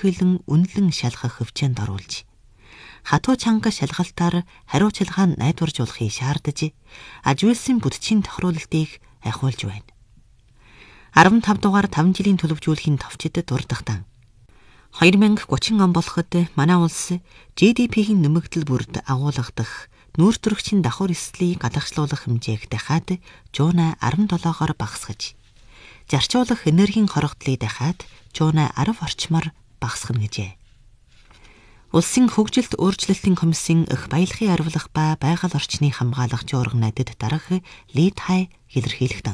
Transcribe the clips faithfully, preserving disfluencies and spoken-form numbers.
ерөнхийлөн үнэлэн шалгах хөвчөөнд оруулж, хатуу чанга шалгалтаар хариуцлагаа найдваржуулахыг шаардаж, ажуулсан бүтцийн тохируулалтыг ахиулж байна. арван тав дугаар таван жилийн төлөвжүүлэхийн товчид дурдахтан. хоёр мянга гучин он болоход манай улс Жи Ди Пи-ийн нэмэгдэл бүрд агуулгадах нүүр төрөгчийн давхар эслийг гадагшлуулах хэмжээг дахиад жуунаа арван долоогоор багасгаж, зарчуулах энергийн хорогдлыг дахиад жуунаа арав орчмоор багасгана гэжээ. Улсын хөгжилт өөрчлөлтийн комиссийн эх баялагын арвилах ба байгаль орчныг хамгаалагч орган надад дарах Ли Тай илэрхийлэгдэн.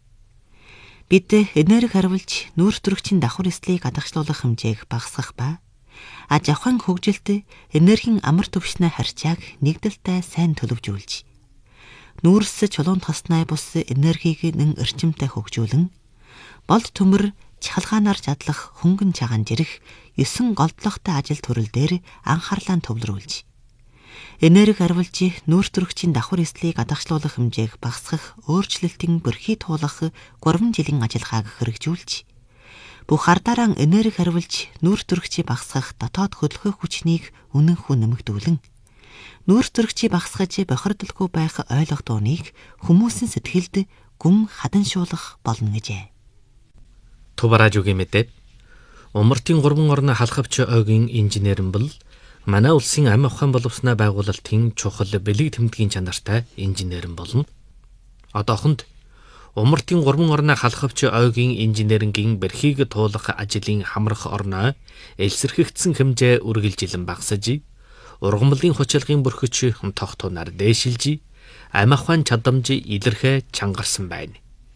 Бид энерги хариулж нүүр төрөгчийн давхар эслийг гадагшлуулах хэмжээг багасгах ба аж ахуйн хөгжилд энергийн амар түвшний харьцааг нэгдэлтэй сайн төлөвжүүлж, нүүрс чулуун тосноо бус энергийг нэн эрчимтэй хөгжүүлэн, болд төмөр чахалгаанаар жадлах хөнгөн чагаан жирэх есөн голдлогтой ажил төрөл дээр анхаарлаа төвлөрүүлж, энерги хариулж нүүр төрөгчийн давхар эслийг гадагшлуулах хэмжээг багасгах өөрчлөлтийн бөрхий туулах гурван жилийн ажиллагааг хэрэгжүүлж, бүх ардараа энерги хариулж нүүр төрөгчийг багасгах дотоод хөдөлгөөх хүчнийг үнэнхүү нэмэгдүүлэн, нүүр төрөгчийг багасгаж бохирдолгүй байх ойлгох дууныг хүмүүсийн сэтгэлд гүн хаданшуулах болно гэжээ. Тубаражуугийн мэдээ. Умартын гурван орны халахвч ойгийн инженер нь бол манай улсын амь ухаан боловсноо байгуулалтын чухал бэлэг тэмдгийн чанартай инженер нь болно. Одоохонд Умартын гурван орны халахвч ойгийн инженерингийн бэрхийг туулах ажлын хамрах орноо элсэрхэгдсэн хэмжээ үргэлжилэн багасж, ургамлын хүчилгын бүрхөч тогтунаар дээшилж, амь ухаан чадамж илэрхэ чангарсан байна.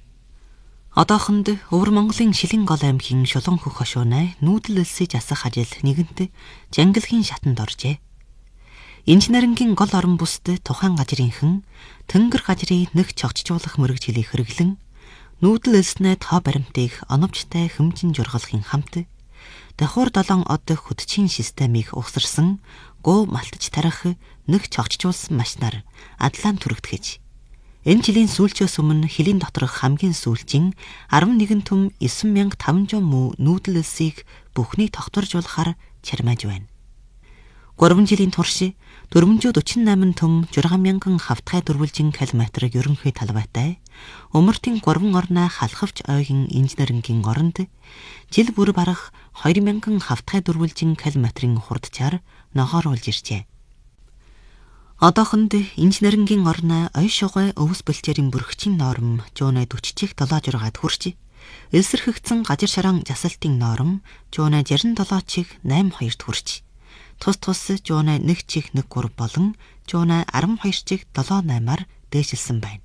Одоохонд Өвөр Монголын Шилэн гол аймгийн Шулуун хөх хошуунай нүүдэл элсэж асах ажил нэгэнт жангилгийн шатанд оржээ. Инженерингийн гол орон бүсд тухайн газрынхан тэнгэр газрыг нэг чогчжуулах мөрөгжлийг хэрэглэн, нүүдэл элснээ тоо баримтыг оновчтой хэмжин жургалахын хамт давхар долоон од хөдчийн системийг угсарсан гоо малтаж тарих нэг чогчжуулсан машинаар адлаан түрэгдэхэж, энэ жилийн сүүлчөөс өмнө хилийн доторх хамгийн сүүлчийн арван нэгэн түм девять мянга тавнжуун муу нүүдэл элсийг бүхний тогтворжуулахаар чармааж байна. гурван жилийн турш дөрвөнжүү дөрвөн восемь түм шесть мянган хавтгай дөрвөлжин километр ерөнхий талбайтай Умартын гурван орны халахвч ойгийн инженерингийн оронд жил бүр барах хоёр мянган хавтгай дөрвөлжин километрийн хурдчаар ногооруулж иржээ. Одоохонд инженерингийн орны ой шугай өвс бэлчээрийн бүрхчийн норм жуунаа дөрвөлжих долоо жургаад хүрч, элсэрхэгдсэн газар шаран жасалтын норм жуунаа шестьдесят долоо чих найман хоёрт хүрч, тус тус жуунаа нэг чих нэг гурав болон жуунаа арван хоёр чих долоо наймаар дээшилсэн байна.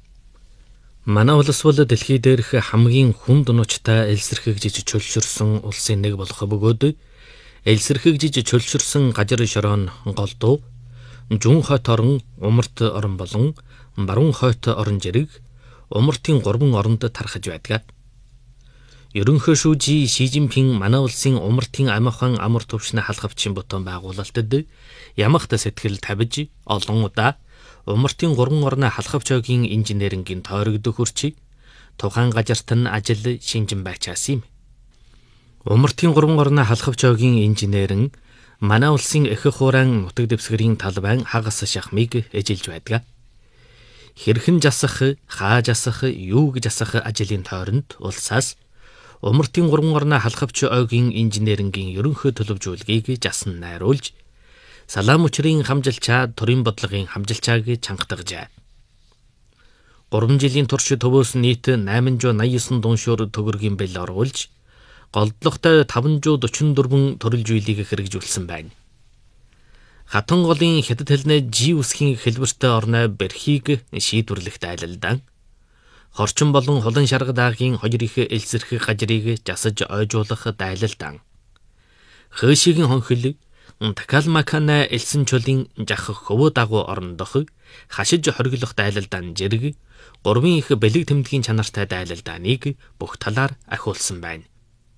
Манай улс бол дэлхий дээрх хамгийн хүнд нуучтай элсэрхэгжиж чөлшөрсөн улсын нэг болох бөгөөд элсэрхэгжиж чөлшөрсөн газар шорон голдуу Жун хойт орон, Умарт орон болон Баруун хойт орон жирэг Умартын гурван оронд тархаж байдаг. Ерөнхий шүүжи Ши Жинпин манай улсын Умартын амь ухаан амар түвшний халахвчийн бутан байгуулалтад ямагт сэтгэл тавьж олон удаа Умартын гурван орны халахвч ойгийн инженерингийн тойрогд хүрч, тухайн газарт нь ажил шинжин байчаас юм. Умартын гурван орны халахвч ойгийн инженерин манай улсын эх хуурайн нутаг дэвсгэрийн талбайн хагас шахмыг эжилж байдаг. Хэрхэн жасах, хааж асах, юу гэж асах ажлын тойронд улсаас Умартын гурван орны халахвч ойгийн инженерингийн ерөнхий төлөвжүүлгийг жасан найруулж, салаам учрын хамжилчаа төрийн бодлогын хамжилчааг чангатгажээ. гурван жилийн турш төвөөс нийт найман зуун наясан дууншуур төгрөгийн бэл оруулж, голдлоготой таван зуун дөрвөн дөрвөн төрөл зүйлийг хэрэгжүүлсэн байна. Хатан голын хятад хэлний Жи үсгийн хэлбэртэй орны бэрхийг шийдвэрлэхт айлалдан, хорчин болон хулан шарга даагийн хоёр их элсэрхэх газрыг жасаж ойжуулах дайлалдан, хөөшигийн хонхил Такалмакана элсэн чулын жах хөвөө дагуу орондох хашиж хоригдох дайлалдан жирэг гурван их бэлэг тэмдгийн чанартай дайлалдааныг бүх талаар ахиулсан байна.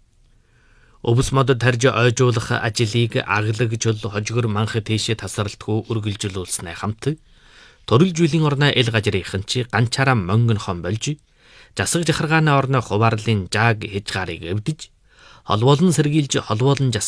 Өвс модод тарж ойжуулах ажлыг аглагжул хожгор манх тийшээ тасралтгүй үргэлжлүүлснээ хамт төрөл жилийн орны эл газрынхан чи ганчаараа монгон хон болж засаг жахаргааны орны хуваарлын жааг хийж гарыг эвдэж холбоолон сэргийлж холбоолон